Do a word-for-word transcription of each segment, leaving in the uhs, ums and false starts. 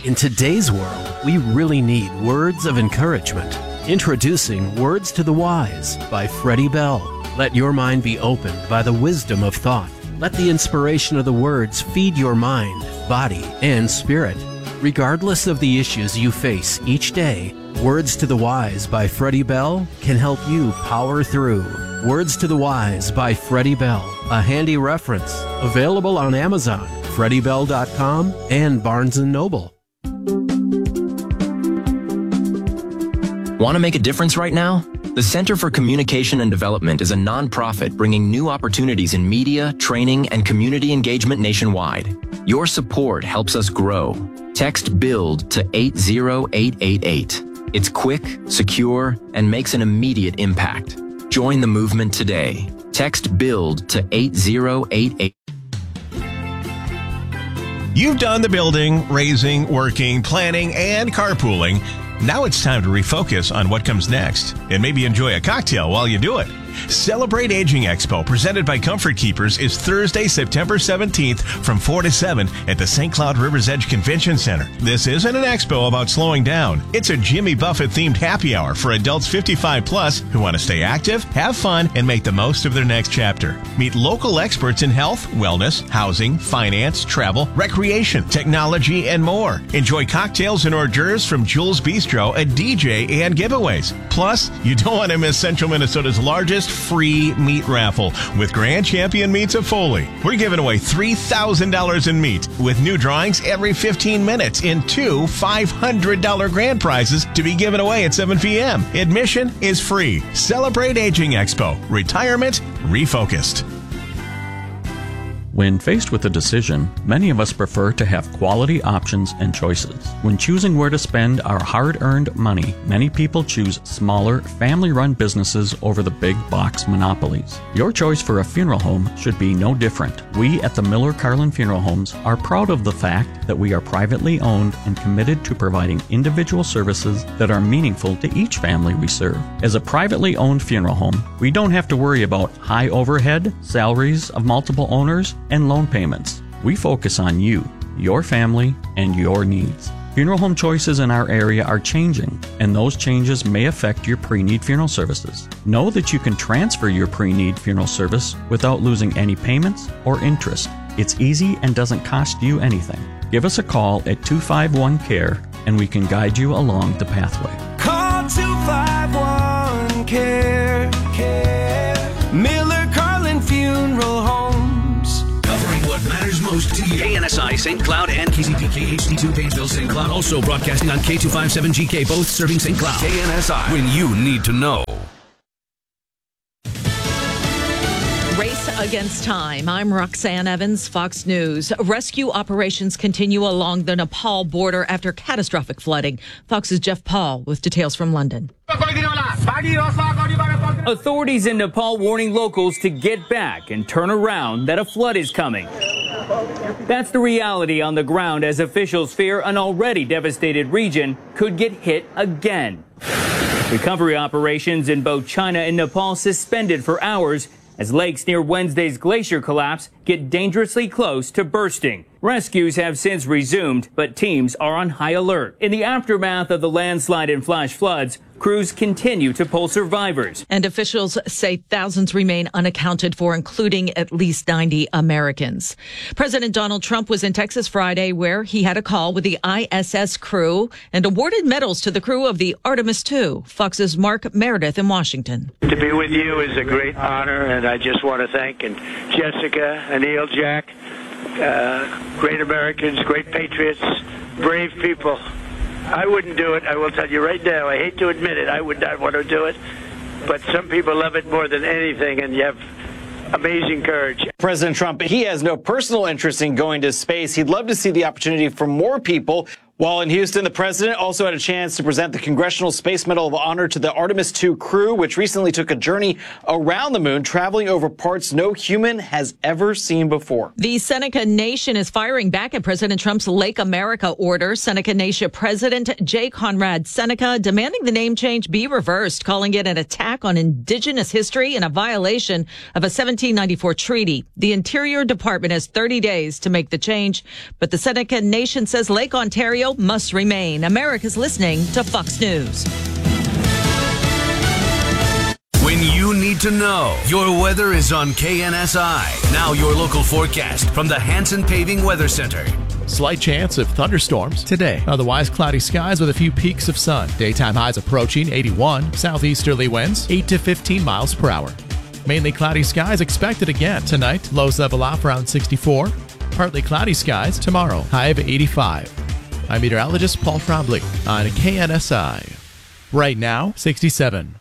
In today's world, we really need words of encouragement. Introducing Words to the Wise by Freddie Bell. Let your mind be opened by the wisdom of thought. Let the inspiration of the words feed your mind, body, and spirit. Regardless of the issues you face each day, Words to the Wise by Freddie Bell can help you power through. Words to the Wise by Freddie Bell, a handy reference. Available on Amazon, freddie bell dot com, and Barnes and Noble. Want to make a difference right now? The Center for Communication and Development is a nonprofit bringing new opportunities in media, training, and community engagement nationwide. Your support helps us grow. Text BUILD to eight zero eight eight eight. It's quick, secure, and makes an immediate impact. Join the movement today. Text BUILD to eight zero eight eight. You've done the building, raising, working, planning, and carpooling. Now it's time to refocus on what comes next and maybe enjoy a cocktail while you do it. Celebrate Aging Expo, presented by Comfort Keepers, is Thursday, September seventeenth from four to seven at the Saint Cloud River's Edge Convention Center. This isn't an expo about slowing down. It's a Jimmy Buffett-themed happy hour for adults fifty-five plus who want to stay active, have fun, and make the most of their next chapter. Meet local experts in health, wellness, housing, finance, travel, recreation, technology, and more. Enjoy cocktails and hors d'oeuvres from Jules Bistro, a D J, and giveaways. Plus, you don't want to miss Central Minnesota's largest free meat raffle with Grand Champion Meats of Foley. We're giving away three thousand dollars in meat with new drawings every fifteen minutes in two five hundred dollars grand prizes to be given away at seven p.m. Admission is free. Celebrate Aging Expo. Retirement refocused. When faced with a decision, many of us prefer to have quality options and choices. When choosing where to spend our hard-earned money, many people choose smaller, family-run businesses over the big box monopolies. Your choice for a funeral home should be no different. We at the Miller Carlin Funeral Homes are proud of the fact that we are privately owned and committed to providing individual services that are meaningful to each family we serve. As a privately owned funeral home, we don't have to worry about high overhead, salaries of multiple owners, and loan payments. We focus on you, your family, and your needs. Funeral home choices in our area are changing, and those changes may affect your pre-need funeral services. Know that you can transfer your pre-need funeral service without losing any payments or interest. It's easy and doesn't cost you anything. Give us a call at two five one C A R E, and we can guide you along the pathway. Call two five one C A R E. Miller Carlin Funeral Homes. Covering what matters most to you. K N S I, Saint Cloud, and K Z P K H D two, Painesville, Saint Cloud. Also broadcasting on K two fifty-seven G K, both serving Saint Cloud. K N S I, when you need to know. Race against time. I'm Roxanne Evans, Fox News. Rescue operations continue along the Nepal border after catastrophic flooding. Fox's Jeff Paul with details from London. Authorities in Nepal warning locals to get back and turn around, that a flood is coming. That's the reality on the ground as officials fear an already devastated region could get hit again. Recovery operations in both China and Nepal suspended for hours as lakes near Wednesday's glacier collapse get dangerously close to bursting. Rescues have since resumed, but teams are on high alert. In the aftermath of the landslide and flash floods, crews continue to pull survivors. And officials say thousands remain unaccounted for, including at least ninety Americans. President Donald Trump was in Texas Friday, where he had a call with the I S S crew and awarded medals to the crew of the Artemis two. Fox's Mark Meredith in Washington. To be with you is a great honor, and I just want to thank and Jessica, Anil, Jack, uh, great Americans, great patriots, brave people. I wouldn't do it. I will tell you right now. I hate to admit it. I would not want to do it. But some people love it more than anything, and you have amazing courage. President Trump, he has no personal interest in going to space. He'd love to see the opportunity for more people. While in Houston, the president also had a chance to present the Congressional Space Medal of Honor to the Artemis two crew, which recently took a journey around the moon, traveling over parts no human has ever seen before. The Seneca Nation is firing back at President Trump's Lake America order. Seneca Nation President J. Conrad Seneca demanding the name change be reversed, calling it an attack on indigenous history and a violation of a seventeen ninety-four treaty. The Interior Department has thirty days to make the change, but the Seneca Nation says Lake Ontario Radio must remain. America's listening to Fox News. When you need to know, your weather is on K N S I. Now your local forecast from the Hanson Paving Weather Center. Slight chance of thunderstorms today. Otherwise, cloudy skies with a few peaks of sun. Daytime highs approaching eighty-one. Southeasterly winds eight to fifteen miles per hour. Mainly cloudy skies expected again tonight. Lows level off around sixty-four. Partly cloudy skies tomorrow. High of eighty-five. I'm meteorologist Paul Trombley on K N S I. Right now, sixty-seven.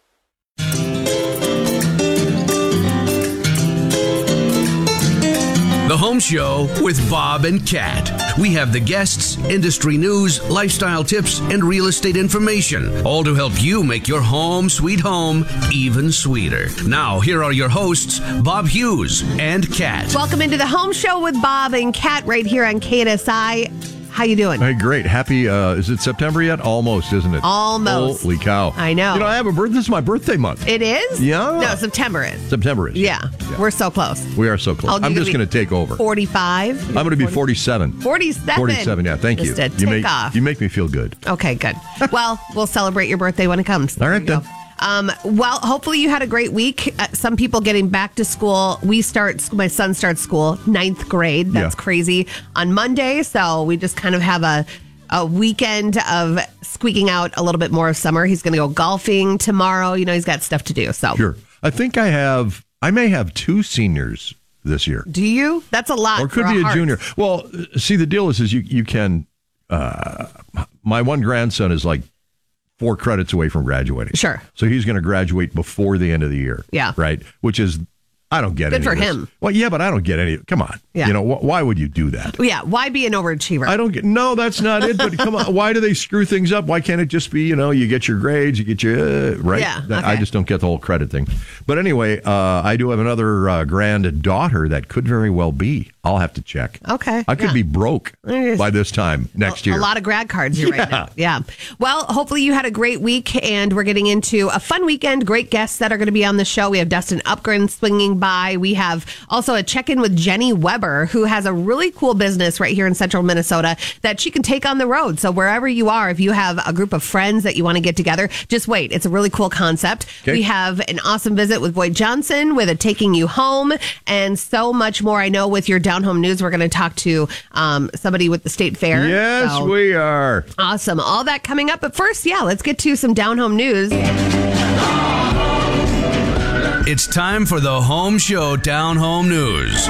The Home Show with Bob and Kat. We have the guests, industry news, lifestyle tips, and real estate information, all to help you make your home sweet home even sweeter. Now, here are your hosts, Bob Hughes and Kat. Welcome into the Home Show with Bob and Kat right here on K N S I. How you doing? Hey, great. Happy, uh, is it September yet? Almost, isn't it? Almost. Holy cow. I know. You know, I have a birthday. This is my birthday month. It is? Yeah. No, September is. September is. Yeah. yeah. We're so close. We are so close. I'm just going to take over. forty-five? I'm going to be forty-seven. forty-seven? forty-seven, yeah. Thank just you. A you, make, off. you make me feel good. Okay, good. Well, we'll celebrate your birthday when it comes. All right, then. Um, well, hopefully you had a great week. Uh, some people getting back to school. We start, my son starts school, ninth grade. That's Yeah. crazy. On Monday, so we just kind of have a, a weekend of squeaking out a little bit more of summer. He's going to go golfing tomorrow. You know, he's got stuff to do. So Sure. I think I have, I may have two seniors this year. Do you? That's a lot. Or could for be a heart. junior. Well, see, the deal is, is you, you can, uh, my one grandson is like four credits away from graduating. Sure. So he's going to graduate before the end of the year. Yeah. Right. Which is, I don't get it. Good for him. Well, yeah, but I don't get any. Come on. Yeah. You know, wh- why would you do that? Yeah. Why be an overachiever? I don't get, no, that's not it. But come on. Why do they screw things up? Why can't it just be, you know, you get your grades, you get your, uh, right? Yeah, That- okay. I just don't get the whole credit thing. But anyway, uh, I do have another uh, granddaughter that could very well be. I'll have to check. Okay. I could yeah. be broke Yes. by this time next a, year. A lot of grad cards here Yeah. right now. Yeah. Well, hopefully you had a great week, and we're getting into a fun weekend. Great guests that are going to be on the show. We have Dustin Upgren swinging by. We have also a check-in with Jenny Weber, who has a really cool business right here in central Minnesota that she can take on the road. So wherever you are, if you have a group of friends that you want to get together, just wait. It's a really cool concept. Okay. We have an awesome visit with Boyd Johnson with a Taking You Home and so much more. I know with your Down Home News, we're going to talk to um, somebody with the State Fair. Yes, So- we are. Awesome. All that coming up. But first, yeah, let's get to some Down Home News. It's time for the Home Show Down Home News.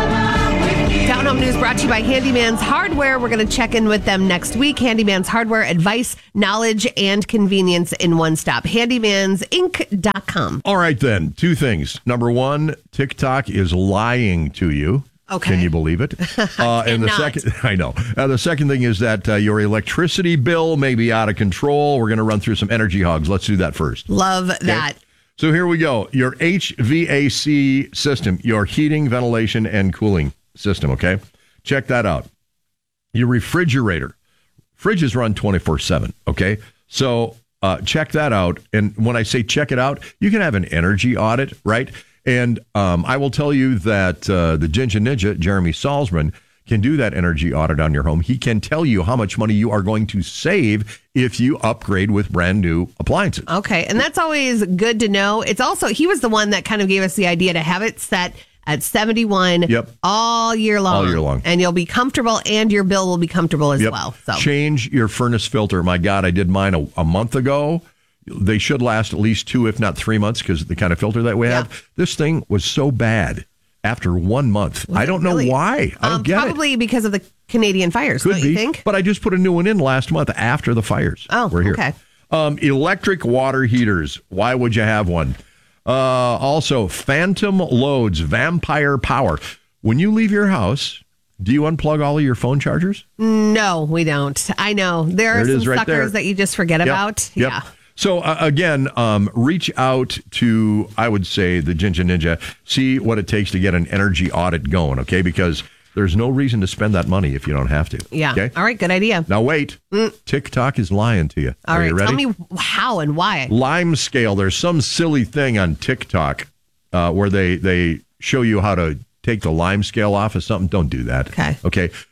Down Home News brought to you by Handyman's Hardware. We're going to check in with them next week. Handyman's Hardware, advice, knowledge, and convenience in one stop. handymans inc dot com. All right, then. Two things. Number one, TikTok is lying to you. Okay. Can you believe it? Uh, and the cannot. second, I know. Uh, the second thing is that uh, your electricity bill may be out of control. We're going to run through some energy hogs. Let's do that first. Love that. So here we go. Your H V A C system, your heating, ventilation, and cooling system, okay? Check that out. Your refrigerator. Fridges run twenty-four seven, okay? So uh, check that out. And when I say check it out, you can have an energy audit, right? And um, I will tell you that uh, the Ginger Ninja, Jeremy Salzman, can do that energy audit on your home. He can tell you how much money you are going to save if you upgrade with brand new appliances. Okay. And that's always good to know. It's also, he was the one that kind of gave us the idea to have it set at seventy-one Yep. all year long. All year long. And you'll be comfortable, and your bill will be comfortable as Yep. well. So Change your furnace filter. My God, I did mine a, a month ago. They should last at least two, if not three months, because of the kind of filter that we Yeah. have. This thing was so bad after one month. Was I it don't know really? why. I don't um, get probably because of the Canadian fires, it. Could don't be. you think? But I just put a new one in last month after the fires. Oh, We're here. okay. Um, electric water heaters. Why would you have one? Uh, also, phantom loads, vampire power. When you leave your house, do you unplug all of your phone chargers? No, we don't. I know. There are There it some is right suckers there. that you just forget Yep. about. Yep. Yeah. So uh, again, um, reach out to, I would say, the Ginger Ninja. See what it takes to get an energy audit going, okay? Because there's no reason to spend that money if you don't have to. Yeah. Okay? All right. Good idea. Now wait. TikTok is lying to you. All Are right. you ready? Tell me how and why. Lime scale. There's some silly thing on TikTok uh, where they they show you how to take the lime scale off of something. Don't do that. Okay. Okay.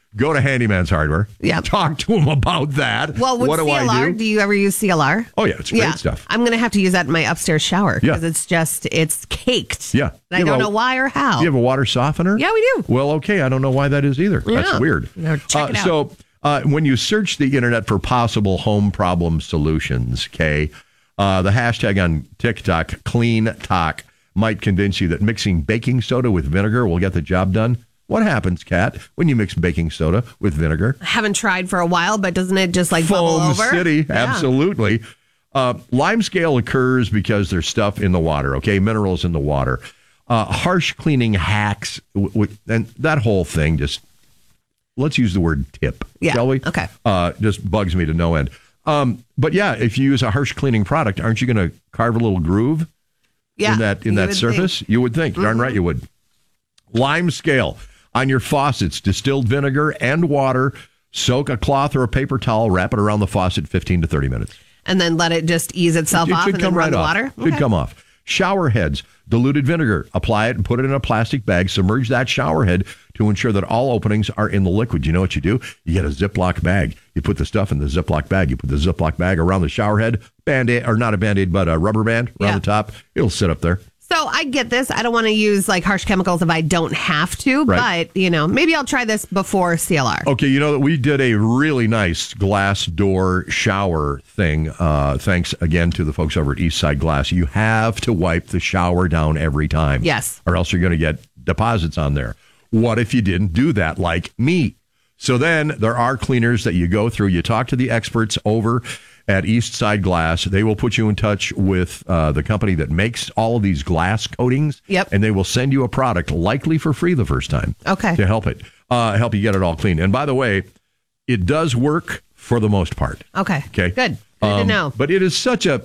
go to Handyman's Hardware. Yeah. Talk to them about that. Well, with what do C L R, I do? do? you ever use C L R? Oh, yeah, it's great yeah. stuff. I'm going to have to use that in my upstairs shower because Yeah. it's just, it's caked. Yeah. And I You don't have a- know why or how. Do you have a water softener? Yeah, we do. Well, okay, I don't know why that is either. Yeah. That's weird. No, check it out. So uh, when you search the internet for possible home problem solutions, okay, uh, the hashtag on TikTok, Clean Talk, might convince you that mixing baking soda with vinegar will get the job done. What happens, Kat, when you mix baking soda with vinegar? I haven't tried for a while, but doesn't it just like bubble Foam over? City, Yeah. absolutely. Uh, lime scale occurs because there's stuff in the water, okay, minerals in the water. Uh, harsh cleaning hacks, w- w- and that whole thing just, let's use the word tip, Yeah, shall we? okay. Uh, just bugs me to no end. Um, but yeah, if you use a harsh cleaning product, aren't you going to carve a little groove Yeah, in that in you that would surface? think. You would think. Darn Mhm. right you would. Lime scale on your faucets, distilled vinegar and water. Soak a cloth or a paper towel, wrap it around the faucet fifteen to thirty minutes. And then let it just ease itself It off should and come then run right the off. water? Should Okay. come off. Shower heads, diluted vinegar. Apply it and put it in a plastic bag. Submerge that shower head to ensure that all openings are in the liquid. You know what you do? You get a Ziploc bag. You put the stuff in the Ziploc bag. You put the Ziploc bag around the shower head. Band-Aid, or not a Band-Aid, but a rubber band around Yeah. the top. It'll sit up there. So I get this. I don't want to use like harsh chemicals if I don't have to, Right. but you know, maybe I'll try this before C L R. Okay, you know that we did a really nice glass door shower thing. Uh, thanks again to the folks over at Eastside Glass. You have to wipe the shower down every time. Yes. Or else you're going to get deposits on there. What if you didn't do that like me? So then there are cleaners that you go through. You talk to the experts over at Eastside Glass. They will put you in touch with uh, the company that makes all of these glass coatings. Yep. And they will send you a product, likely for free the first time. Okay. To help it, uh, help you get it all clean. And by the way, it does work for the most part. Okay. Okay. Good. Good to Um, know. But it is such a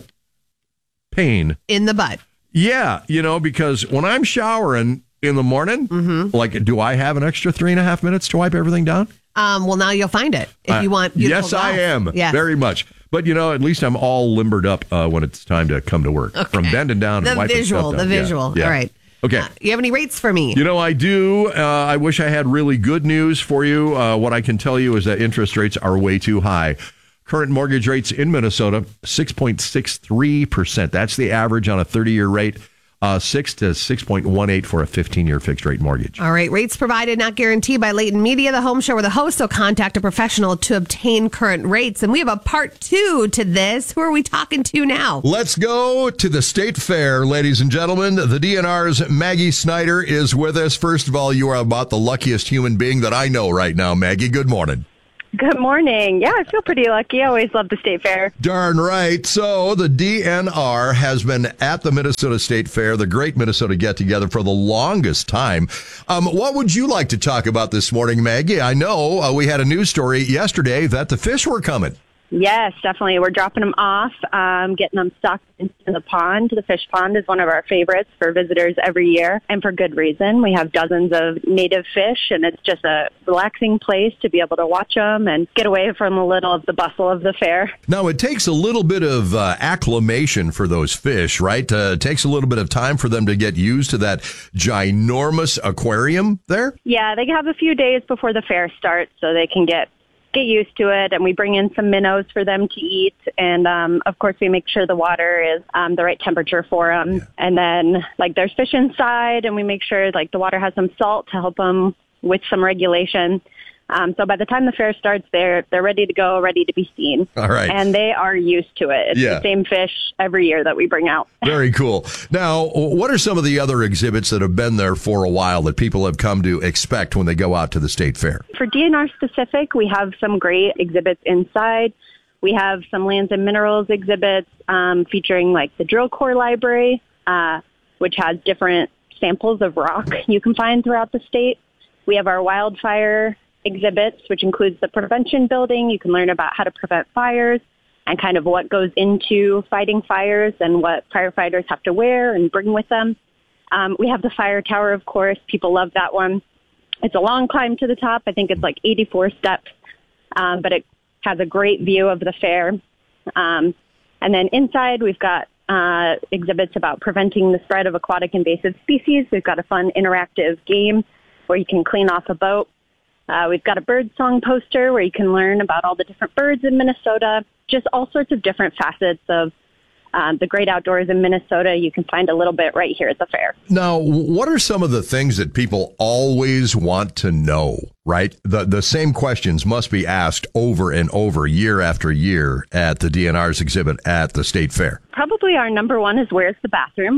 pain. In the butt. Yeah, you know, because when I'm showering in the morning, Mm-hmm. like, do I have an extra three and a half minutes to wipe everything down? Um, well, now you'll find it if Uh, you want. beautiful Yes, I glass. am. Yes. Very much. But, you know, at least I'm all limbered up uh, when it's time to come to work. From bending down and The wiping visual. stuff The down. Yeah, visual. yeah. All right. Okay. Uh, you have any rates for me? You know, I do. Uh, I wish I had really good news for you. Uh, what I can tell you is that interest rates are way too high. Current mortgage rates in Minnesota, six point six three percent. That's the average on a thirty-year rate. Uh, six to six point one eight for a fifteen-year fixed rate mortgage. All right. Rates provided, not guaranteed by Leighton Media, the home show where the host will contact a professional to obtain current rates. And we have a part two to this. Who are we talking to now? Let's go to the State Fair, ladies and gentlemen. The D N R's Maggie Snyder is with us. First of all, you are about the luckiest human being that I know right now, Maggie. Good morning. Good morning. Yeah, I feel pretty lucky. I always love the State Fair. Darn right. So the D N R has been at the Minnesota State Fair, the great Minnesota get-together, for the longest time. Um, what would you like to talk about this morning, Maggie? I know uh, we had a news story yesterday that the fish were coming. Yes, definitely. We're dropping them off, um, getting them stocked into the pond. The fish pond is one of our favorites for visitors every year, and for good reason. We have dozens of native fish, and it's just a relaxing place to be able to watch them and get away from a little of the bustle of the fair. Now, it takes a little bit of uh, acclimation for those fish, right? Uh, it takes a little bit of time for them to get used to that ginormous aquarium there? Yeah, they have a few days before the fair starts so they can get get used to it, and we bring in some minnows for them to eat, and um, of course we make sure the water is um, the right temperature for them. Yeah. And then like there's fish inside, and we make sure like the water has some salt to help them with some regulation. Um, so by the time the fair starts, they're they're ready to go, ready to be seen. All right. And they are used to it. It's Yeah. the same fish every year that we bring out. Very cool. Now, what are some of the other exhibits that have been there for a while that people have come to expect when they go out to the state fair? For D N R specific, we have some great exhibits inside. We have some lands and minerals exhibits um, featuring like the drill core library, uh, which has different samples of rock you can find throughout the state. We have our wildfire exhibits, which includes the prevention building. You can learn about how to prevent fires and kind of what goes into fighting fires and what firefighters have to wear and bring with them. Um, we have the fire tower, of course. People love that one. It's a long climb to the top. I think it's like eighty-four steps, um, but it has a great view of the fair. Um, and then inside, we've got uh, exhibits about preventing the spread of aquatic invasive species. We've got a fun interactive game where you can clean off a boat. Uh, we've got a bird song poster where you can learn about all the different birds in Minnesota, just all sorts of different facets of um, the great outdoors in Minnesota. You can find a little bit right here at the fair. Now, what are some of the things that people always want to know, right? The the same questions must be asked over and over, year after year, at the D N R's exhibit at the State Fair. Probably our number one is, where's the bathroom?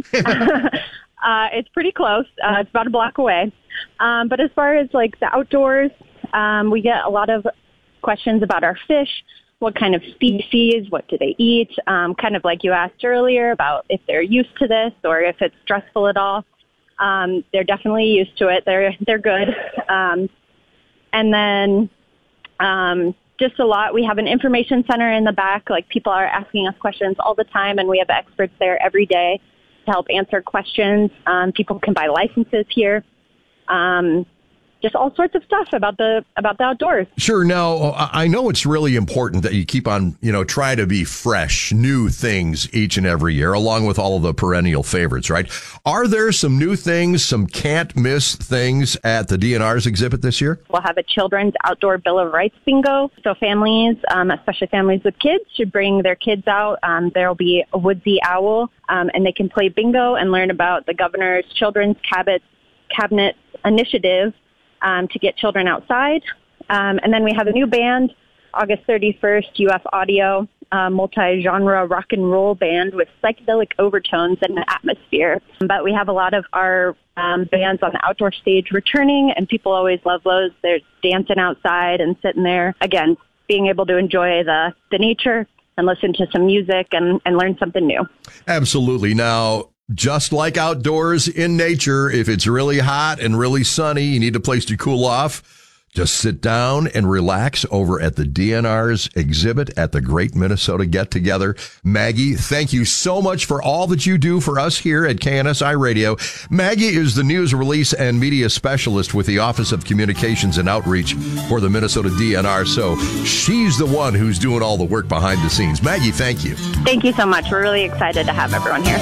uh, it's pretty close. Uh, it's about a block away. Um, but as far as like the outdoors, um, we get a lot of questions about our fish. What kind of species? What do they eat? Um, kind of like you asked earlier about if they're used to this or if it's stressful at all. Um, they're definitely used to it. They're they're good. Um, and then um, just a lot. We have an information center in the back. Like people are asking us questions all the time, and we have experts there every day to help answer questions. Um, people can buy licenses here. Um, just all sorts of stuff about the about the outdoors. Sure. Now, I know it's really important that you keep on, you know, try to be fresh, new things each and every year, along with all of the perennial favorites, right? Are there some new things, some can't miss things at the D N R's exhibit this year? We'll have a children's outdoor Bill of Rights bingo. So families, um, especially families with kids, should bring their kids out. Um, there will be a woodsy owl, um, and they can play bingo and learn about the governor's children's cabinet, cabinet initiative um, to get children outside. Um, and then we have a new band, August thirty-first, U F Audio, uh, multi-genre rock and roll band with psychedelic overtones and an atmosphere. But we have a lot of our um, bands on the outdoor stage returning, and people always love those. They're dancing outside and sitting there, again, being able to enjoy the, the nature and listen to some music and, and learn something new. Absolutely. Now, just like outdoors in nature, if it's really hot and really sunny, you need a place to cool off. Just sit down and relax over at the D N R's exhibit at the Great Minnesota Get Together. Maggie, thank you so much for all that you do for us here at K N S I Radio. Maggie is the news release and media specialist with the Office of Communications and Outreach for the Minnesota D N R. So she's the one who's doing all the work behind the scenes. Maggie, thank you. Thank you so much. We're really excited to have everyone here.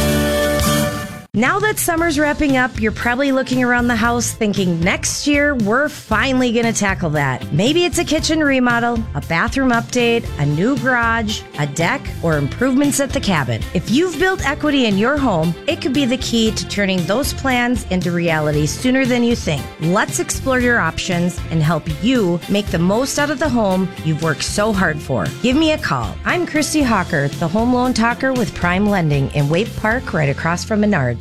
Now that summer's wrapping up, you're probably looking around the house thinking next year we're finally going to tackle that. Maybe it's a kitchen remodel, a bathroom update, a new garage, a deck, or improvements at the cabin. If you've built equity in your home, it could be the key to turning those plans into reality sooner than you think. Let's explore your options and help you make the most out of the home you've worked so hard for. Give me a call. I'm Christy Hawker, the home loan talker with Prime Lending in Waite Park, right across from Menards.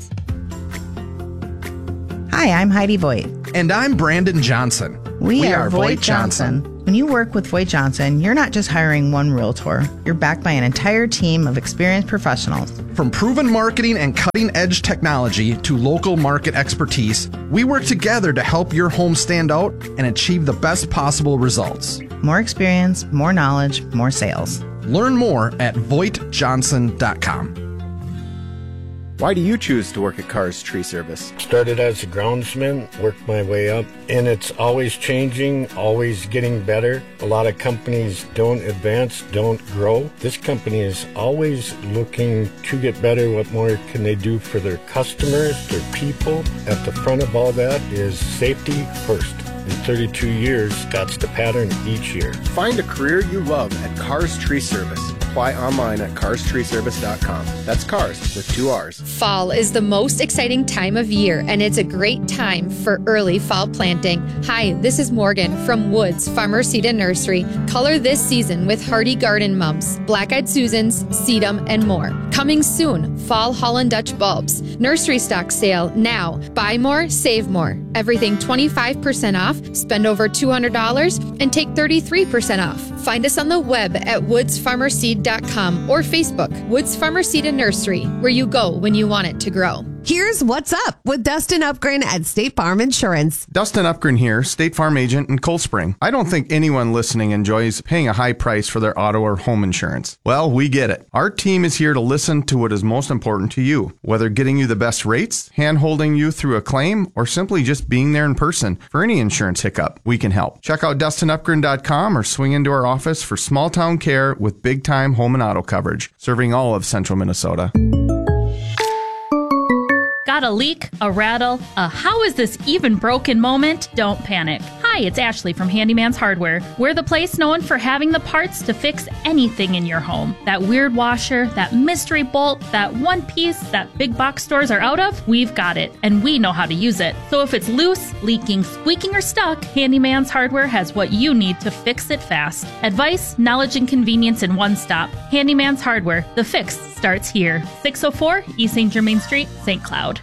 Hi, I'm Heidi Voigt. And I'm Brandon Johnson. We, we are, are Voigt Johnson. Johnson. When you work with Voigt Johnson, you're not just hiring one realtor. You're backed by an entire team of experienced professionals. From proven marketing and cutting-edge technology to local market expertise, we work together to help your home stand out and achieve the best possible results. More experience, more knowledge, more sales. Learn more at voigt johnson dot com. Why do you choose to work at Cars Tree Service? Started as a groundsman, worked my way up, and it's always changing, always getting better. A lot of companies don't advance, don't grow. This company is always looking to get better. What more can they do for their customers, their people? At the front of all that is safety first. In thirty-two years, that's the pattern each year. Find a career you love at Cars Tree Service. Apply online at cars tree service dot com. That's cars with two R's. Fall is the most exciting time of year, and it's a great time for early fall planting. Hi, this is Morgan from Woods Farmer Seed and Nursery. Color this season with hardy garden mums, black-eyed Susans, sedum, and more. Coming soon, fall Holland Dutch bulbs. Nursery stock sale now. Buy more, save more. Everything twenty-five percent off. Spend over two hundred dollars and take thirty-three percent off. Find us on the web at woods farmer seed dot com or Facebook, Woods Farmer Seed and Nursery, where you go when you want it to grow. Here's what's up with Dustin Upgren at State Farm Insurance. Dustin Upgren here, State Farm agent in Cold Spring. I don't think anyone listening enjoys paying a high price for their auto or home insurance. Well, we get it. Our team is here to listen to what is most important to you, whether getting you the best rates, hand-holding you through a claim, or simply just being there in person for any insurance hiccup. We can help. Check out dustin upgren dot com or swing into our office for small-town care with big-time home and auto coverage, serving all of central Minnesota. Got a leak, a rattle, a how is this even broken moment? Don't panic. Hi, it's Ashley from Handyman's Hardware. We're the place known for having the parts to fix anything in your home. That weird washer, that mystery bolt, that one piece that big box stores are out of, we've got it, and we know how to use it. So if it's loose, leaking, squeaking, or stuck, Handyman's Hardware has what you need to fix it fast. Advice, knowledge, and convenience in one stop. Handyman's Hardware. The fix starts here. six oh four East Saint Germain Street, Saint Cloud.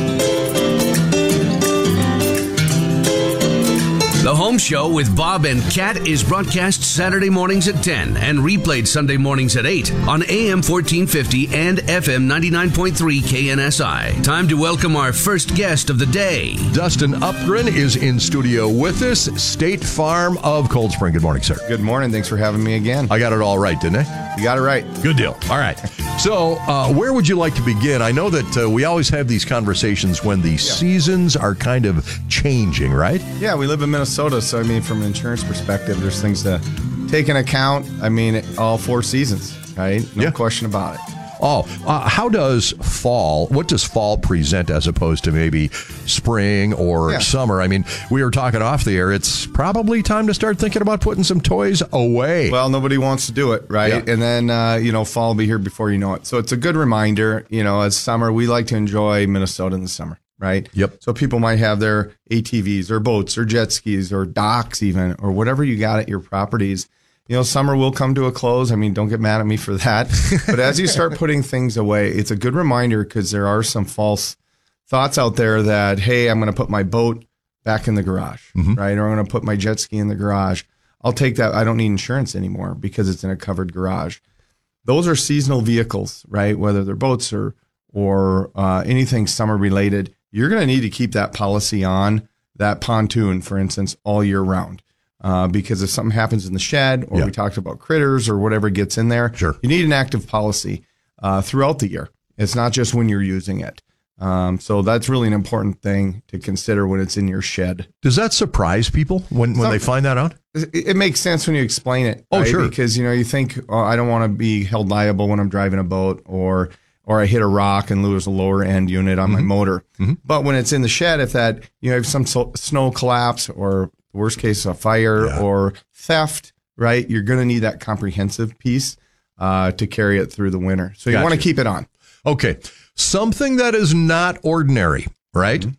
The Home Show with Bob and Kat is broadcast Saturday mornings at ten and replayed Sunday mornings at eight on A M fourteen fifty and F M ninety-nine point three K N S I. Time to welcome our first guest of the day. Dustin Upgren is in studio with us, State Farm of Cold Spring. Good morning, sir. Good morning. Thanks for having me again. I got it all right, didn't I? You got it right. Good deal. All right. So, uh, where would you like to begin? I know that uh, we always have these conversations when the yeah. seasons are kind of changing, right? Yeah, we live in Minnesota, so I mean, from an insurance perspective, there's things to take into account. I mean, all four seasons, right? No yeah. question about it. Oh, uh, how does fall, what does fall present as opposed to maybe spring or yeah. summer? I mean, we were talking off the air. It's probably time to start thinking about putting some toys away. Well, nobody wants to do it, right? Yeah. And then, uh, you know, fall will be here before you know it. So it's a good reminder, you know, as summer, we like to enjoy Minnesota in the summer, right? Yep. So people might have their A T Vs or boats or jet skis or docks even, or whatever you got at your properties. You know, summer will come to a close. I mean, don't get mad at me for that. But as you start putting things away, it's a good reminder because there are some false thoughts out there that, hey, I'm going to put my boat back in the garage, mm-hmm. right? Or I'm going to put my jet ski in the garage. I'll take that. I don't need insurance anymore because it's in a covered garage. Those are seasonal vehicles, right? Whether they're boats or, or uh, anything summer related, you're going to need to keep that policy on that pontoon, for instance, all year round. Uh, because if something happens in the shed or yeah. we talked about critters or whatever gets in there, sure. you need an active policy uh, throughout the year. It's not just when you're using it. Um, so that's really an important thing to consider when it's in your shed. Does that surprise people when, when they find that out? It, it makes sense when you explain it. Oh, right? sure. Because, you know, you think, oh, I don't want to be held liable when I'm driving a boat or or I hit a rock and lose a lower end unit on mm-hmm. my motor. Mm-hmm. But when it's in the shed, if that, you know, if some so, snow collapse or worst case, a fire yeah. or theft, right? You're going to need that comprehensive piece uh, to carry it through the winter. So you gotcha. want to keep it on. Okay. Something that is not ordinary, right? Mm-hmm.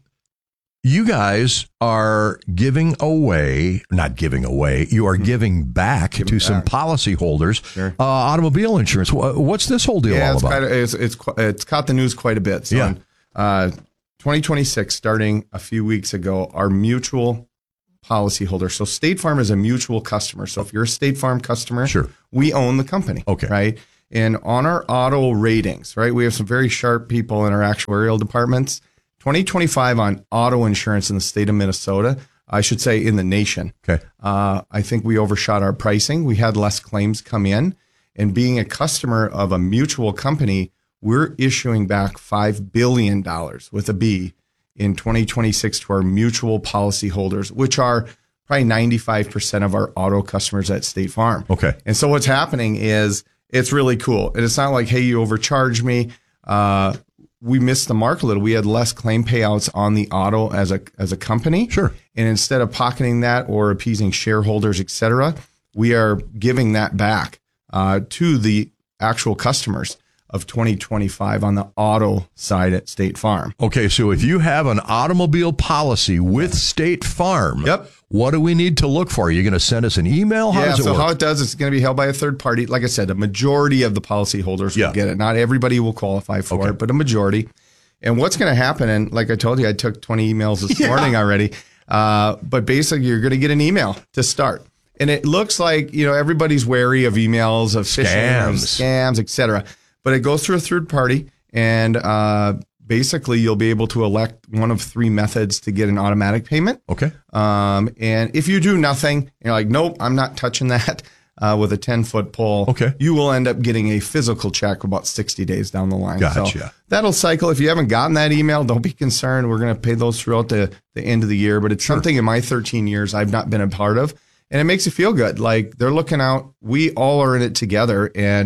You guys are giving away, not giving away, you are mm-hmm. giving back giving to back. some policyholders sure. uh, automobile insurance. What's this whole deal yeah, all it's about? Kind of, it's, it's, it's caught the news quite a bit. So yeah. in, uh, twenty twenty-six, starting a few weeks ago, our mutual policyholder. So State Farm is a mutual customer. So if you're a State Farm customer, sure. we own the company. Okay. Right. And on our auto ratings, right, we have some very sharp people in our actuarial departments. twenty twenty-five on auto insurance in the state of Minnesota, I should say in the nation. Okay. Uh, I think we overshot our pricing. We had less claims come in. And being a customer of a mutual company, we're issuing back five billion dollars with a B in twenty twenty-six to our mutual policy holders, which are probably ninety-five percent of our auto customers at State Farm. Okay. And so what's happening is it's really cool. And it's not like, hey, you overcharged me. Uh, we missed the mark a little. We had less claim payouts on the auto as a as a company. Sure. And instead of pocketing that or appeasing shareholders, et cetera, we are giving that back uh, to the actual customers of twenty twenty-five on the auto side at State Farm. Okay, so if you have an automobile policy with State Farm, yep. what do we need to look for? Are you going to send us an email? How yeah, does it so work? how it does, it's going to be held by a third party. Like I said, a majority of the policyholders yeah. will get it. Not everybody will qualify for okay. it, but a majority. And what's going to happen, and like I told you, I took twenty emails this yeah. morning already, uh, but basically you're going to get an email to start. And it looks like, you know, everybody's wary of emails, of phishing, scams, scams, et cetera. But it goes through a third party, and uh, basically you'll be able to elect one of three methods to get an automatic payment. Okay. Um, and if you do nothing, you're like, nope, I'm not touching that uh, with a ten-foot pole. Okay. You will end up getting a physical check about sixty days down the line. Gotcha. So that'll cycle. If you haven't gotten that email, don't be concerned. We're going to pay those throughout the, the end of the year. But it's sure. something in my thirteen years I've not been a part of. And it makes you feel good. Like they're looking out. We all are in it together. And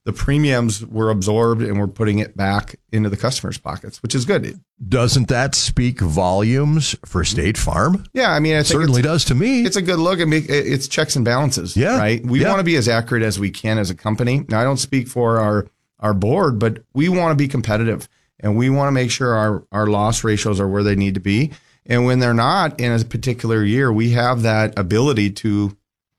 the premiums were absorbed and we're putting it back into the customer's pockets, which is good. Doesn't that speak volumes for State Farm? Yeah, I mean, I it think certainly does to me. It's a good look. I mean, it's checks and balances. Yeah, right. We yeah. want to be as accurate as we can as a company. Now, I don't speak for our our board, but we want to be competitive and we want to make sure our our loss ratios are where they need to be. And when they're not in a particular year, we have that ability to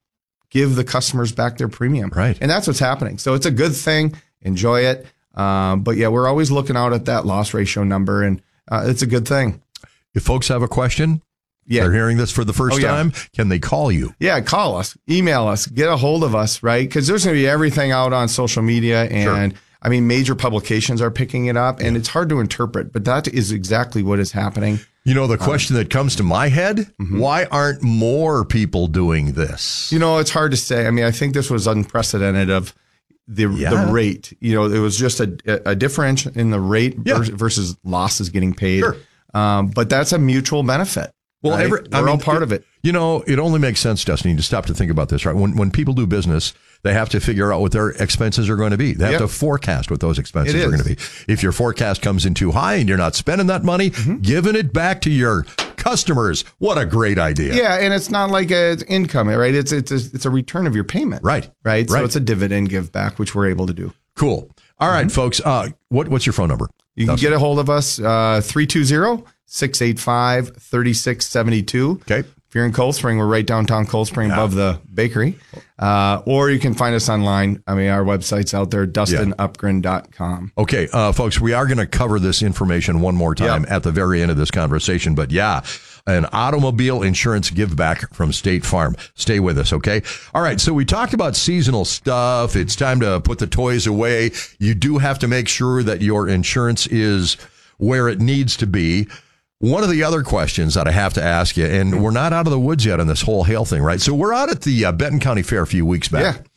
give the customers back their premium. Right. And that's what's happening. So it's a good thing. Enjoy it. Um, but yeah, we're always looking out at that loss ratio number, and uh, it's a good thing. If folks have a question, yeah. they're hearing this for the first oh, yeah. time, can they call you? Yeah, call us, email us, get a hold of us, right? Because there's going to be everything out on social media, and sure. I mean, major publications are picking it up, and yeah. it's hard to interpret, but that is exactly what is happening. You know, the question um, that comes to my head, mm-hmm. why aren't more people doing this? You know, it's hard to say. I mean, I think this was unprecedented of the yeah. the rate. You know, it was just a, a difference in the rate yeah. versus losses getting paid. Sure. Um, but that's a mutual benefit. Well, right? every, we're I mean, all part it, of it. You know, it only makes sense, Dustin, to stop to think about this, right? When when people do business, they have to figure out what their expenses are going to be. They have yep. to forecast what those expenses It are is. going to be. If your forecast comes in too high and you're not spending that money, mm-hmm. giving it back to your customers, what a great idea. Yeah, and it's not like a it's income, right? It's it's a, it's a return of your payment. Right. Right. So right. it's a dividend give back, which we're able to do. Cool. All right, mm-hmm. folks. Uh, what what's your phone number? You can Dustin? get a hold of us, uh, three two zero, six eight five, three six seven two. Okay. If you're in Cold Spring, we're right downtown Cold Spring yeah. above the bakery. Uh, or you can find us online. I mean, our website's out there, dustin upgren dot com. Okay, uh, folks, we are going to cover this information one more time yep. at the very end of this conversation. But yeah, an automobile insurance give back from State Farm. Stay with us, okay? All right, so we talked about seasonal stuff. It's time to put the toys away. You do have to make sure that your insurance is where it needs to be. One of the other questions that I have to ask you, and we're not out of the woods yet on this whole hail thing, right? So we're out at the uh, Benton County Fair a few weeks back. Yeah.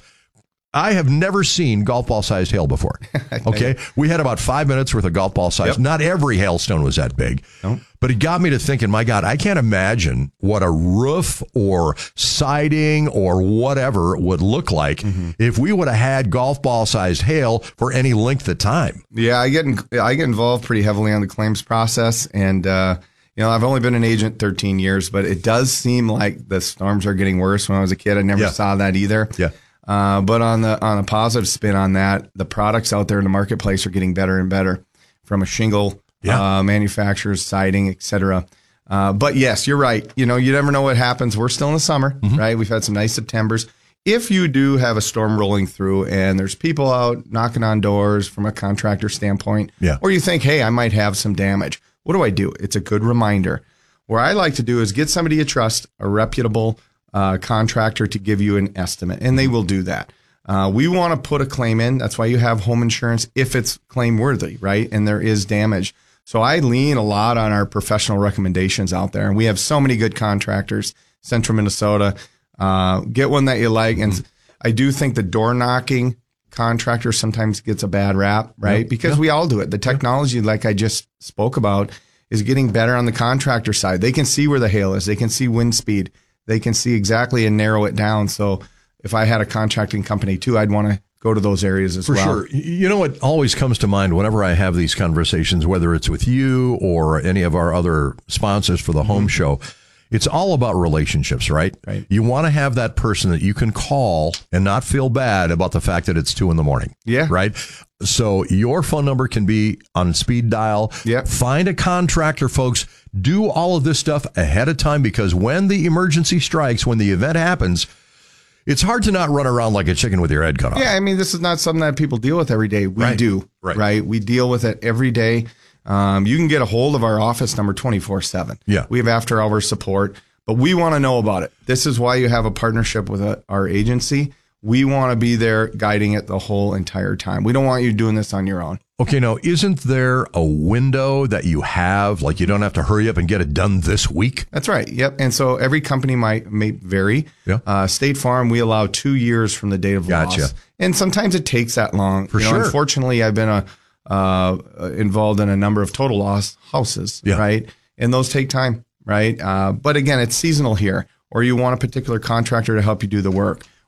I have never seen golf ball sized hail before. Okay. We had about five minutes worth of golf ball size. Yep. Not every hailstone was that big, no. but it got me to thinking, my God, I can't imagine what a roof or siding or whatever would look like mm-hmm. if we would have had golf ball sized hail for any length of time. Yeah. I get, in, I get involved pretty heavily on the claims process, and, uh, you know, I've only been an agent thirteen years, but it does seem like the storms are getting worse. When I was a kid, I never yeah. saw that either. Yeah. Uh, but on the on a positive spin on that, the products out there in the marketplace are getting better and better, from a shingle yeah. uh, manufacturers, siding, et cetera. Uh, but yes, you're right. You know, you never know what happens. We're still in the summer, mm-hmm. right? We've had some nice Septembers. If you do have a storm rolling through and there's people out knocking on doors from a contractor standpoint, yeah. or you think, hey, I might have some damage, what do I do? It's a good reminder. What I like to do is get somebody you trust, a reputable Uh, contractor, to give you an estimate, and they will do that. Uh, we want to put a claim in. That's why you have home insurance if it's claim worthy, right? And there is damage. So I lean a lot on our professional recommendations out there, and we have so many good contractors. Central Minnesota, uh, get one that you like. And mm-hmm. I do think the door knocking contractor sometimes gets a bad rap, right? Yep. Because yep. we all do it. The technology, yep. like I just spoke about, is getting better on the contractor side. They can see where the hail is. They can see wind speed. They can see exactly and narrow it down. So if I had a contracting company too, I'd want to go to those areas as For well. sure. You know what always comes to mind whenever I have these conversations, whether it's with you or any of our other sponsors for the home show, it's all about relationships, right? Right. You want to have that person that you can call and not feel bad about the fact that it's two in the morning. Yeah. Right. So your phone number can be on speed dial. Yep. Find a contractor, folks. Do all of this stuff ahead of time, because when the emergency strikes, when the event happens, it's hard to not run around like a chicken with your head cut off. Yeah, I mean, this is not something that people deal with every day. We right. do, right. right? We deal with it every day. Um, you can get a hold of our office number twenty-four seven. Yeah. We have after hours support, but we want to know about it. This is why you have a partnership with a, our agency. We want to be there guiding it the whole entire time. We don't want you doing this on your own. Okay, now, isn't there a window that you have, like you don't have to hurry up and get it done this week? That's right. Yep. And so every company might may vary. Yeah. Uh, State Farm, we allow two years from the date of Gotcha. loss. And sometimes it takes that long. For you know, sure. Unfortunately, I've been a, uh, involved in a number of total loss houses, Yeah. right? And those take time, right? Uh, but again, it's seasonal here, or you want a particular contractor to help you do the work.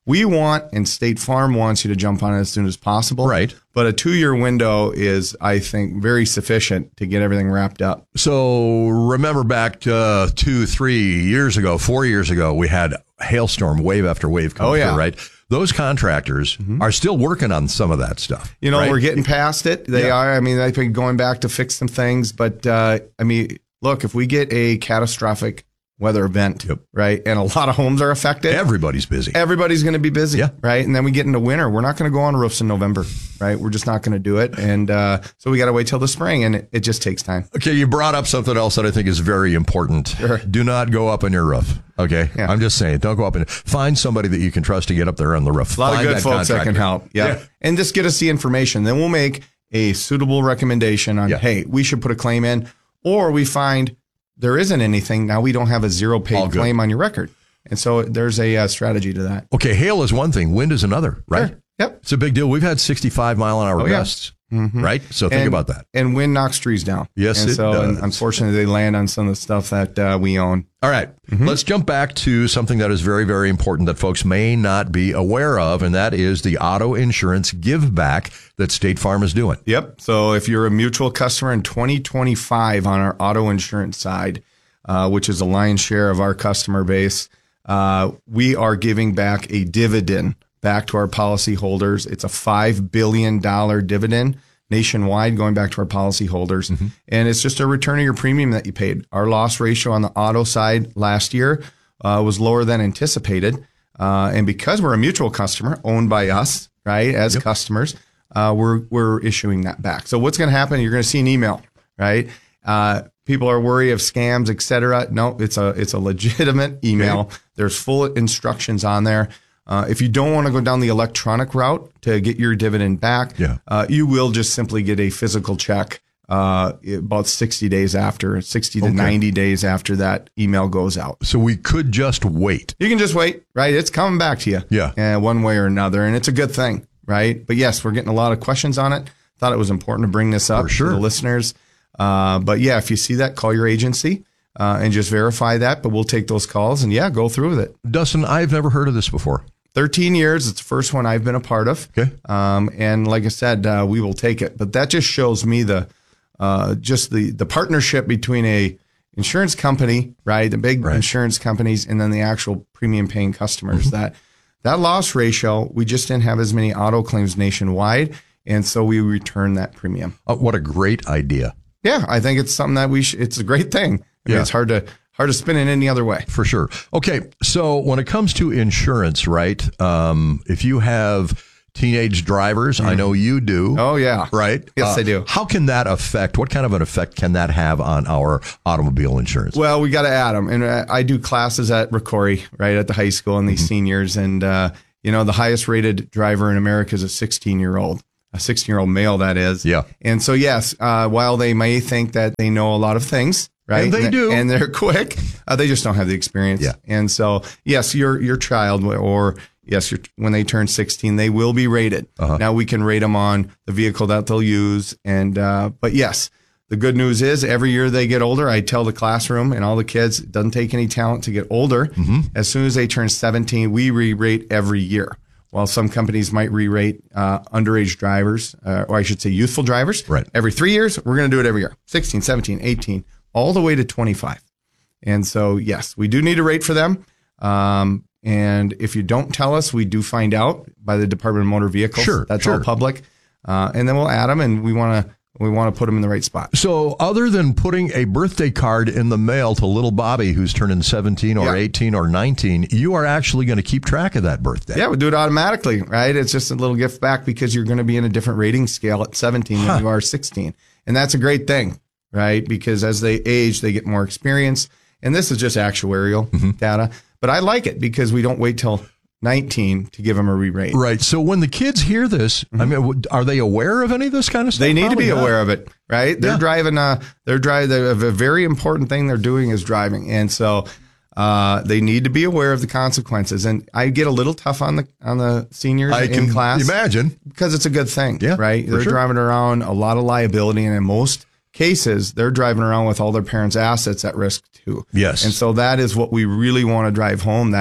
we want, and State Farm wants you to jump on it as soon as possible. Right. But a two-year window is, I think, very sufficient to get everything wrapped up. So remember back to, uh, two, three years ago, four years ago, we had hailstorm wave after wave come Oh, yeah. through, right? Those contractors mm-hmm. are still working on some of that stuff. You know, right? we're getting past it. They yeah. are. I mean, they've been going back to fix some things. But, uh, I mean, look, if we get a catastrophic weather event, yep. right, and a lot of homes are affected, everybody's busy. Everybody's going to be busy, yeah. right? And then we get into winter. We're not going to go on roofs in November, right? We're just not going to do it. And uh, so we got to wait till the spring, and it, it just takes time. Okay, you brought up something else that I think is very important. Sure. Do not go up on your roof, okay? Yeah. I'm just saying, don't go up and find somebody that you can trust to get up there on the roof. A lot find of good folks that can help, yeah. yeah. And just get us the information. Then we'll make a suitable recommendation on, yeah. hey, we should put a claim in, or we find there isn't anything. Now we don't have a zero paid claim on your record. And so there's a uh, strategy to that. Okay, hail is one thing. Wind is another, right? Sure. Yep. It's a big deal. We've had sixty-five mile an hour oh, gusts, yeah. mm-hmm. right? So think and, about that. And wind knocks trees down. Yes, and it so, does. And unfortunately, they land on some of the stuff that uh, we own. All right. Mm-hmm. Let's jump back to something that is very, very important that folks may not be aware of, and that is the auto insurance give back that State Farm is doing. Yep. So if you're a mutual customer in twenty twenty-five on our auto insurance side, uh, which is a lion's share of our customer base, uh, we are giving back a dividend back to our policyholders. It's a five billion dollars dividend nationwide going back to our policyholders. Mm-hmm. And it's just a return of your premium that you paid. Our loss ratio on the auto side last year uh, was lower than anticipated. Uh, and because we're a mutual customer owned by us, right, as yep. customers, uh, we're we're issuing that back. So what's going to happen? You're going to see an email, right? Uh, people are worried of scams, et cetera. No, it's a it's a legitimate email. Okay. There's full instructions on there. Uh, if you don't want to go down the electronic route to get your dividend back, yeah. uh, you will just simply get a physical check uh, about sixty days after, sixty to okay. ninety days after that email goes out. So we could just wait. You can just wait, right? It's coming back to you, yeah, uh, one way or another, and it's a good thing, right? But yes, we're getting a lot of questions on it. Thought it was important to bring this up For sure. to the listeners. Uh, but yeah, if you see that, call your agency. Uh, and just verify that, but we'll take those calls and yeah, go through with it. Dustin, I've never heard of this before. thirteen years. It's the first one I've been a part of. Okay. Um, and like I said, uh, we will take it. But that just shows me the, uh, just the, the partnership between a insurance company, right? The big right. insurance companies and then the actual premium paying customers. Mm-hmm. That, that loss ratio, we just didn't have as many auto claims nationwide. And so we return that premium. Oh, what a great idea. Yeah. I think it's something that we sh- it's a great thing. I mean, yeah. It's hard to, hard to spin it any other way. For sure. Okay. So when it comes to insurance, right? Um, if you have teenage drivers, mm. I know you do. Oh, yeah. Right? Yes, uh, I do. How can that affect, what kind of an effect can that have on our automobile insurance? Well, we got to add them. And I do classes at Ricori, right, at the high school, and these mm-hmm. seniors. And, uh, you know, the highest rated driver in America is a sixteen-year-old. A sixteen-year-old male, that is. Yeah. And so, yes, uh, while they may think that they know a lot of things, right? And they and, do. And they're quick, uh, they just don't have the experience. Yeah. And so, yes, your your child, or yes, your, when they turn sixteen, they will be rated. Uh-huh. Now we can rate them on the vehicle that they'll use. And uh, but yes, the good news is every year they get older, I tell the classroom and all the kids, it doesn't take any talent to get older. Mm-hmm. As soon as they turn seventeen, we re-rate every year. While some companies might re-rate uh, underage drivers, uh, or I should say youthful drivers, right. every three years, we're going to do it every year. sixteen, seventeen, eighteen, all the way to twenty-five. And so, yes, we do need a rate for them. Um, and if you don't tell us, we do find out by the Department of Motor Vehicles. Sure, That's sure. all public. Uh, and then we'll add them, and we want to we want to put them in the right spot. So other than putting a birthday card in the mail to little Bobby, who's turning seventeen or yeah. eighteen or nineteen, you are actually going to keep track of that birthday. Yeah, we do it automatically, right? It's just a little gift back because you're going to be in a different rating scale at seventeen huh. than you are sixteen. And that's a great thing, right? Because as they age, they get more experience. And this is just actuarial mm-hmm. data. But I like it because we don't wait till nineteen to give them a re-rate. Right. So when the kids hear this, mm-hmm. I mean, are they aware of any of this kind of stuff? They need Probably to be not. aware of it, right? They're yeah. driving. Uh, they're driving. A very important thing they're doing is driving, and so uh, they need to be aware of the consequences. And I get a little tough on the on the seniors I in can class. Imagine because it's a good thing, yeah, right? They're sure. driving around a lot of liability, and in most cases, they're driving around with all their parents' assets at risk too. Yes, and so that is what we really want to drive home. That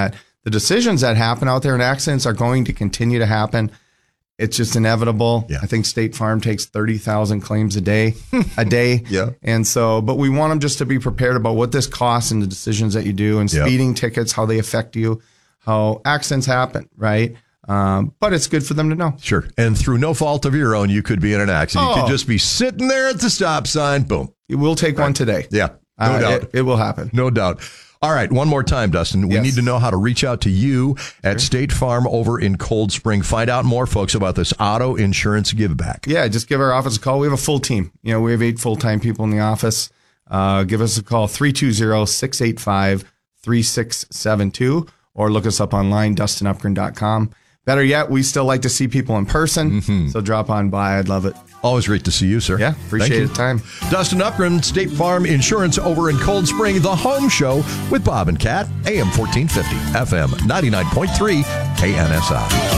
the decisions that happen out there and accidents are going to continue to happen. It's just inevitable. Yeah. I think State Farm takes thirty thousand claims a day, a day. Yeah. And so, but we want them just to be prepared about what this costs and the decisions that you do, and Yeah. speeding tickets, how they affect you, how accidents happen, right? Um, but it's good for them to know. Sure. And through no fault of your own, you could be in an accident. You Oh. could just be sitting there at the stop sign. Boom. We'll take one today. Yeah. No Uh, doubt. It, it will happen. No doubt. All right, one more time, Dustin. We Yes. need to know how to reach out to you at State Farm over in Cold Spring. Find out more, folks, about this auto insurance give back. Yeah, just give our office a call. We have a full team. You know, we have eight full-time people in the office. Uh, give us a call, three two zero, six eight five, three six seven two, or look us up online, dustin upgren dot com. Better yet, we still like to see people in person, Mm-hmm. so drop on by. I'd love it. Always great to see you, sir. Yeah, appreciate Thank the time. Dustin Upgren, State Farm Insurance over in Cold Spring, the home show with Bob and Kat, A M fourteen fifty, F M ninety-nine point three, K N S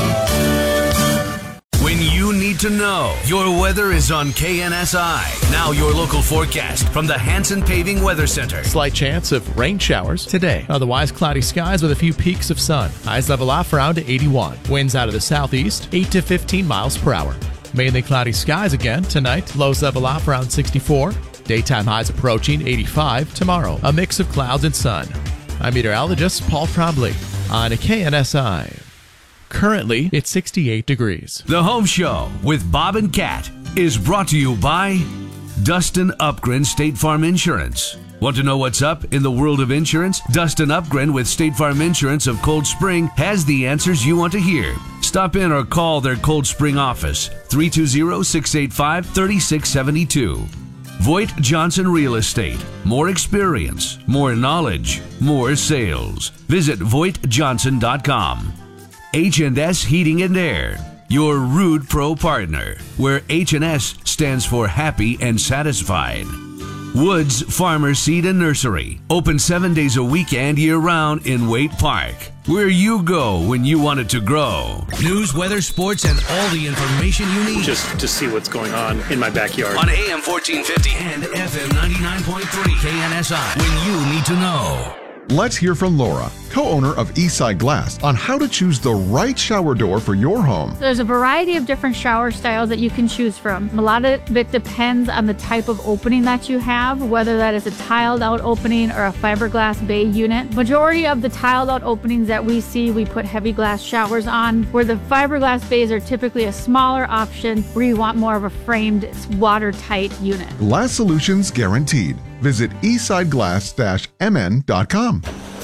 I. When you need to know, your weather is on K N S I. Now your local forecast from the Hanson Paving Weather Center. Slight chance of rain showers today. Otherwise, cloudy skies with a few peaks of sun. Highs level off around eighty-one. Winds out of the southeast, eight to fifteen miles per hour. Mainly cloudy skies again tonight. Lows level off around sixty-four. Daytime highs approaching eighty-five. Tomorrow, a mix of clouds and sun. I'm meteorologist Paul Trombley on K N S I. Currently, it's sixty-eight degrees. The Home Show with Bob and Kat is brought to you by Dustin Upgren State Farm Insurance. Want to know what's up in the world of insurance? Dustin Upgren with State Farm Insurance of Cold Spring has the answers you want to hear. Stop in or call their Cold Spring office, three two zero, six eight five, three six seven two. Voigt Johnson Real Estate. More experience, more knowledge, more sales. Visit voigt johnson dot com. H and S Heating and Air, your Rude Pro partner, where H and S stands for happy and satisfied. Woods Farmer Seed and Nursery, open seven days a week and year-round in Waite Park, where you go when you want it to grow. News, weather, sports, and all the information you need. Just to see what's going on in my backyard. On A M fourteen fifty and F M ninety-nine point three K N S I, when you need to know. Let's hear from Laura, co-owner of Eastside Glass, on how to choose the right shower door for your home. There's a variety of different shower styles that you can choose from. A lot of it depends on the type of opening that you have, whether that is a tiled out opening or a fiberglass bay unit. Majority of the tiled out openings that we see, we put heavy glass showers on, where the fiberglass bays are typically a smaller option where you want more of a framed, watertight unit. Glass solutions guaranteed. Visit eastside glass dash m n dot com.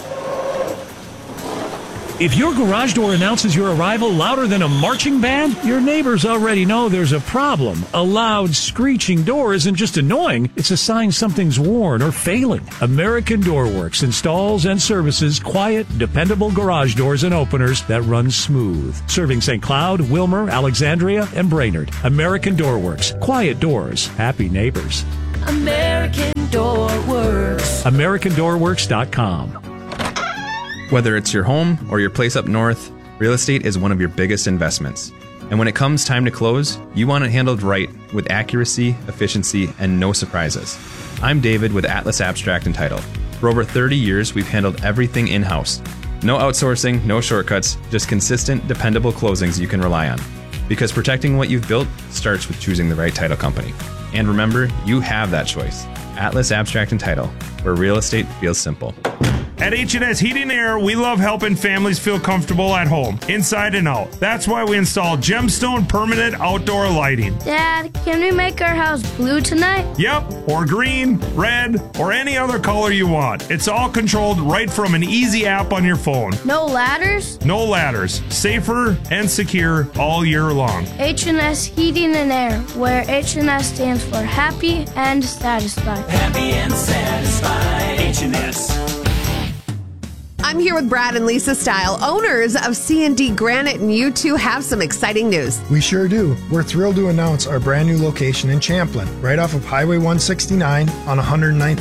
If your garage door announces your arrival louder than a marching band, your neighbors already know there's a problem. A loud, screeching door isn't just annoying, it's a sign something's worn or failing. American Door Works installs and services quiet, dependable garage doors and openers that run smooth. Serving Saint Cloud, Wilmer, Alexandria, and Brainerd. American Door Works. Quiet doors, happy neighbors. American Door Works. American Door Works dot com. Whether it's your home or your place up north, real estate is one of your biggest investments. And when it comes time to close, you want it handled right with accuracy, efficiency, and no surprises. I'm David with Atlas Abstract and Title. For over thirty years, we've handled everything in-house. No outsourcing, no shortcuts, just consistent, dependable closings you can rely on. Because protecting what you've built starts with choosing the right title company. And remember, you have that choice. Atlas Abstract and Title, where real estate feels simple. At H and S Heating and Air, we love helping families feel comfortable at home, inside and out. That's why we install Gemstone permanent outdoor lighting. Dad, can we make our house blue tonight? Yep, or green, red, or any other color you want. It's all controlled right from an easy app on your phone. No ladders? No ladders. Safer and secure all year long. H and S Heating and Air, where H and S stands for happy and satisfied. Happy and satisfied. H and S. I'm here with Brad and Lisa Style, owners of C and D Granite, and you two have some exciting news. We sure do. We're thrilled to announce our brand new location in Champlin, right off of Highway one sixty-nine on one hundred ninth Avenue.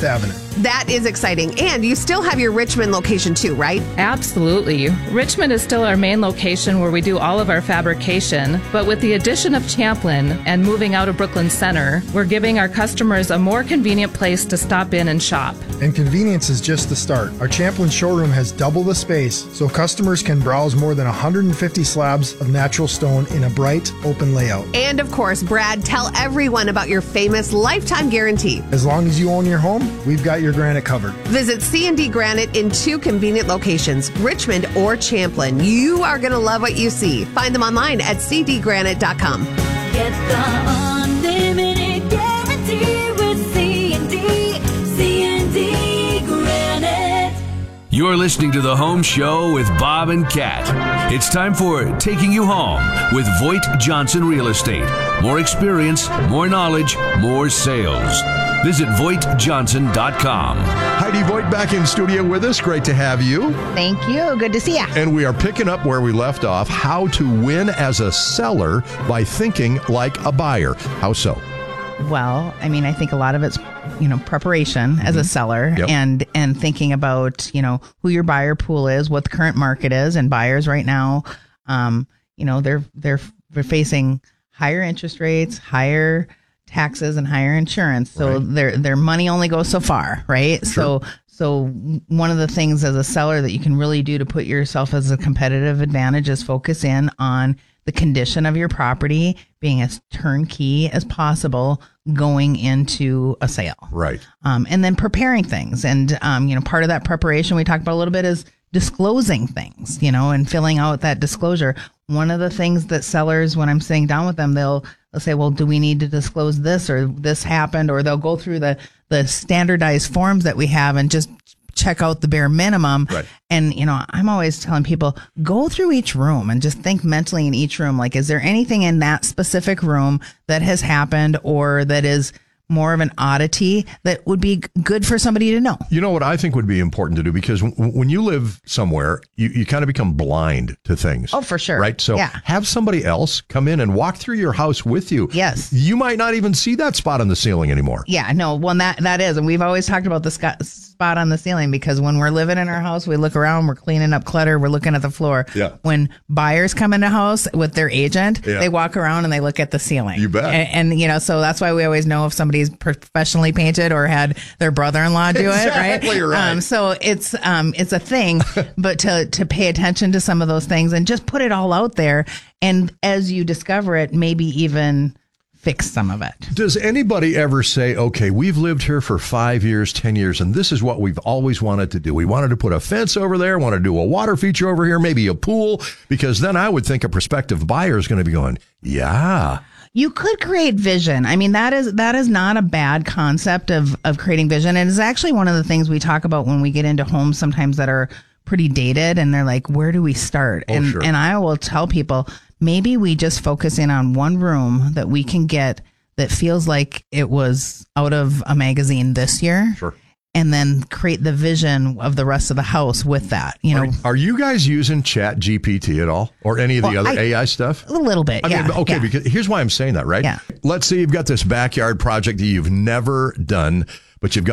That is exciting. And you still have your Richmond location too, right? Absolutely. Richmond is still our main location where we do all of our fabrication, but with the addition of Champlin and moving out of Brooklyn Center, we're giving our customers a more convenient place to stop in and shop. And convenience is just the start. Our Champlin showroom has double the space, so customers can browse more than one hundred fifty slabs of natural stone in a bright, open layout. And of course, Brad, tell everyone about your famous lifetime guarantee. As long as you own your home, we've got your granite covered. Visit C and D Granite in two convenient locations, Richmond or Champlin. You are going to love what you see. Find them online at c d granite dot com. Get the unlimited guarantee with C and D. C and D Granite. You're listening to The Home Show with Bob and Kat. It's time for Taking You Home with Voigt Johnson Real Estate. More experience, more knowledge, more sales. Visit voigt johnson dot com. Heidi Voigt back in studio with us. Great to have you. Thank you. Good to see you. And we are picking up where we left off, how to win as a seller by thinking like a buyer. How so? Well, I mean, I think a lot of it's, you know, preparation as a seller Yep. and and thinking about, you know, who your buyer pool is, what the current market is, and buyers right now, um, you know, they're they're they're facing higher interest rates, higher taxes, and higher insurance. So Right. their their money only goes so far, right? So so one of the things as a seller that you can really do to put yourself as a competitive advantage is focus in on the condition of your property, being as turnkey as possible going into a sale. Right. Um, and then preparing things. And, um, you know, part of that preparation we talked about a little bit is disclosing things, you know, and filling out that disclosure. One of the things that sellers, when I'm sitting down with them, they'll, they'll say, well, do we need to disclose this or this happened? Or they'll go through the, the standardized forms that we have and just check out the bare minimum. Right. And, you know, I'm always telling people, go through each room and just think mentally in each room. Like, is there anything in that specific room that has happened or that is more of an oddity that would be good for somebody to know? You know what I think would be important to do, because w- when you live somewhere, you, you kind of become blind to things. Oh, for sure. Right. So Yeah. have somebody else come in and walk through your house with you. Yes. You might not even see that spot on the ceiling anymore. Yeah, no, well, that that is. And we've always talked about the sc- spot on the ceiling because when we're living in our house, we look around, we're cleaning up clutter, we're looking at the floor. Yeah. When buyers come into house with their agent, Yeah. they walk around and they look at the ceiling. You bet. And, and, you know, so that's why we always know if somebody's professionally painted or had their brother-in-law do Exactly it, right? right. Um, so it's um, it's a thing, but to to pay attention to some of those things and just put it all out there. And as you discover it, maybe even fix some of it. Does anybody ever say, okay, we've lived here for five years, ten years, and this is what we've always wanted to do. We wanted to put a fence over there, want to do a water feature over here, maybe a pool, because then I would think a prospective buyer is going to be going, yeah. You could create vision. I mean, that is that is not a bad concept of of creating vision. And it's actually one of the things we talk about when we get into homes sometimes that are pretty dated and they're like, where do we start? Oh, and sure. and I will tell people, maybe we just focus in on one room that we can get that feels like it was out of a magazine this year. Sure. And then create the vision of the rest of the house with that. You know, Are, are you guys using Chat G P T at all, or any of the Well, other I- A I stuff? a little bit. I yeah. mean, okay, yeah. because here's why I'm saying that, right? Yeah. Let's say you've got this backyard project that you've never done, but you've got